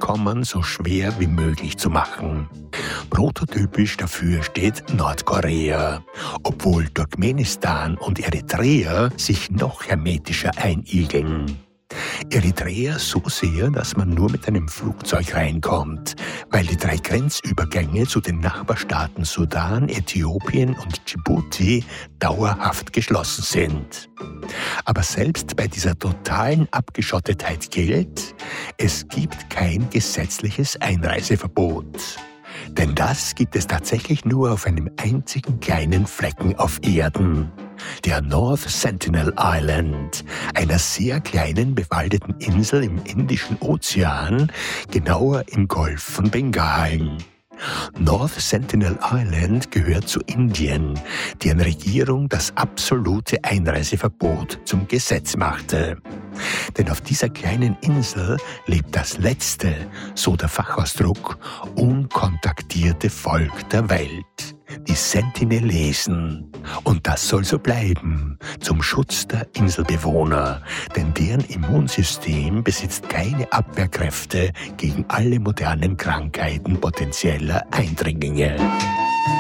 Ankommen so schwer wie möglich zu machen. Prototypisch dafür steht Nordkorea, obwohl Turkmenistan und Eritrea sich noch hermetischer einigeln. Eritrea so sehr, dass man nur mit einem Flugzeug reinkommt, weil die 3 Grenzübergänge zu den Nachbarstaaten Sudan, Äthiopien und Djibouti dauerhaft geschlossen sind. Aber selbst bei dieser totalen Abgeschottetheit gilt, es gibt kein gesetzliches Einreiseverbot. Denn das gibt es tatsächlich nur auf einem einzigen kleinen Flecken auf Erden. Der North Sentinel Island, einer sehr kleinen bewaldeten Insel im Indischen Ozean, genauer im Golf von Bengalen. North Sentinel Island gehört zu Indien, deren Regierung das absolute Einreiseverbot zum Gesetz machte. Denn auf dieser kleinen Insel lebt das letzte, so der Fachausdruck, unkontaktierte Volk der Welt, die Sentinelesen. Und das soll so bleiben, zum Schutz der Inselbewohner, denn deren Immunsystem besitzt keine Abwehrkräfte gegen alle modernen Krankheiten potenzieller Eindringlinge.